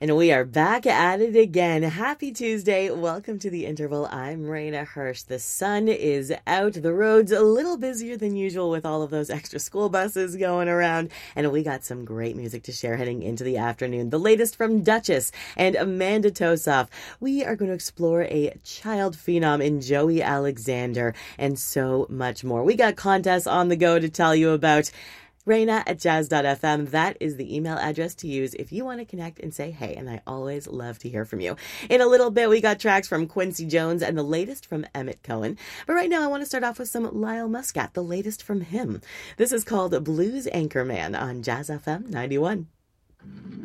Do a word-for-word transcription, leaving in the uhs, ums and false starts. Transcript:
And we are back at it again. Happy Tuesday. Welcome to the interval. I'm Raina Hirsch. The sun is out. The roads a little busier than usual with all of those extra school buses going around. And we got some great music to share heading into the afternoon. The latest from Duchess and Amanda Tosoff. We are going to explore a child phenom in Joey Alexander and so much more. We got contests on the go to tell you about. Raina at jazz dot f m. That is the email address to use if you want to connect and say hey, and I always love to hear from you. In a little bit, we got tracks from Quincy Jones and the latest from Emmett Cohen. But right now, I want to start off with some Lyle Muscat, the latest from him. This is called Blues Anchorman on Jazz F M ninety-one.